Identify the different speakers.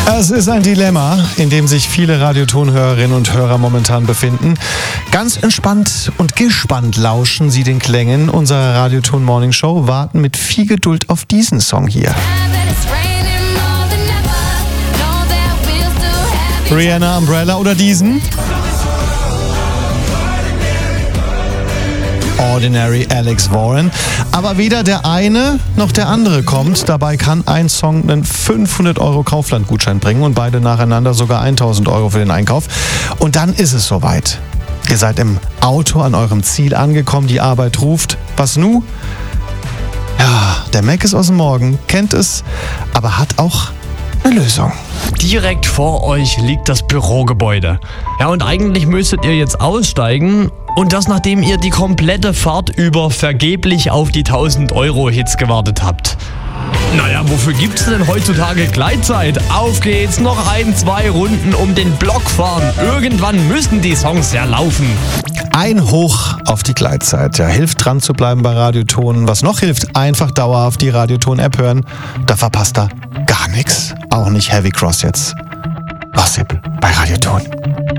Speaker 1: Es ist ein Dilemma, in dem sich viele Radioton-Hörerinnen und Hörer momentan befinden. Ganz entspannt und gespannt lauschen sie den Klängen unserer Radioton Morning Show, warten mit viel Geduld auf diesen Song hier. Rihanna, Umbrella oder diesen? Ordinary, Alex Warren. Aber weder der eine noch der andere kommt. Dabei kann ein Song einen 500 € Kaufland-Gutschein bringen und beide nacheinander sogar 1000 € für den Einkauf. Und dann ist es soweit. Ihr seid im Auto an eurem Ziel angekommen, die Arbeit ruft. Was nu? Ja, der Mac ist aus dem Morgen, kennt es, aber hat auch eine Lösung.
Speaker 2: Direkt vor euch liegt das Bürogebäude. Ja, und eigentlich müsstet ihr jetzt aussteigen. Und das, nachdem ihr die komplette Fahrt über vergeblich auf die 1000-€-Hits gewartet habt. Naja, wofür gibt's denn heutzutage Gleitzeit? Auf geht's, noch 1-2 Runden um den Block fahren. Irgendwann müssen die Songs ja laufen.
Speaker 1: Ein Hoch auf die Gleitzeit. Ja, hilft dran zu bleiben bei Radioton. Was noch hilft, einfach dauerhaft die Radioton-App hören. Da verpasst er gar nichts. Auch nicht Heavy Cross jetzt. Gossip bei Radioton.